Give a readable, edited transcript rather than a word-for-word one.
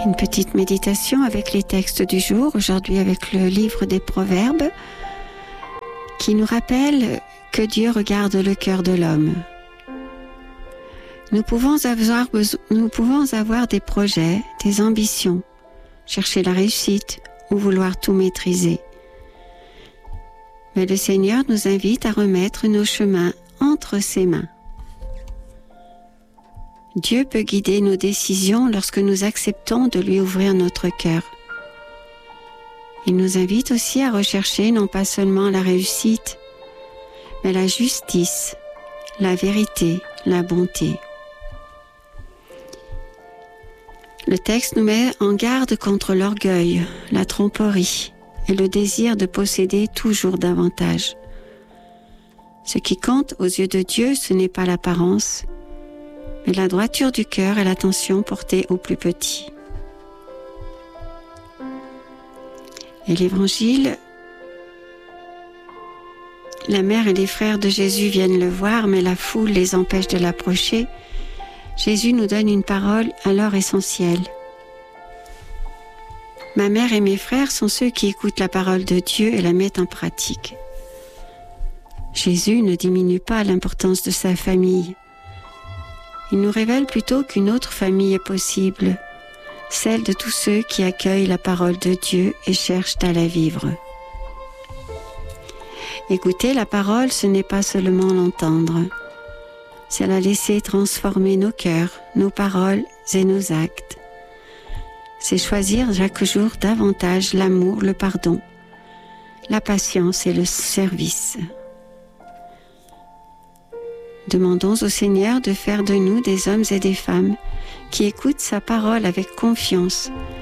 Une petite méditation avec les textes du jour, aujourd'hui avec le livre des Proverbes, qui nous rappelle que Dieu regarde le cœur de l'homme. Nous pouvons avoir des projets, des ambitions, chercher la réussite ou vouloir tout maîtriser. Mais le Seigneur nous invite à remettre nos chemins entre ses mains. Dieu peut guider nos décisions lorsque nous acceptons de lui ouvrir notre cœur. Il nous invite aussi à rechercher non pas seulement la réussite, mais la justice, la vérité, la bonté. Le texte nous met en garde contre l'orgueil, la tromperie et le désir de posséder toujours davantage. Ce qui compte aux yeux de Dieu, ce n'est pas l'apparence, mais la droiture du cœur et l'attention portée aux plus petits. Et l'Évangile, la mère et les frères de Jésus viennent le voir, mais la foule les empêche de l'approcher. Jésus nous donne une parole alors essentielle. Ma mère et mes frères sont ceux qui écoutent la parole de Dieu et la mettent en pratique. Jésus ne diminue pas l'importance de sa famille. Il nous révèle plutôt qu'une autre famille est possible, celle de tous ceux qui accueillent la parole de Dieu et cherchent à la vivre. Écouter la parole, ce n'est pas seulement l'entendre, c'est la laisser transformer nos cœurs, nos paroles et nos actes. C'est choisir chaque jour davantage l'amour, le pardon, la patience et le service. Demandons au Seigneur de faire de nous des hommes et des femmes qui écoutent sa parole avec confiance